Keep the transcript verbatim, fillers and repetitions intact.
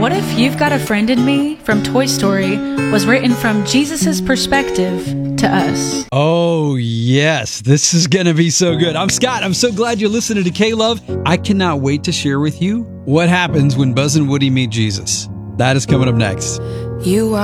What if You've Got a Friend in Me from Toy Story was written from Jesus' perspective to us? Oh, yes. This is going to be so good. I'm Scott. I'm so glad you're listening to K-Love. I cannot wait to share with you what happens when Buzz and Woody meet Jesus. That is coming up next. You are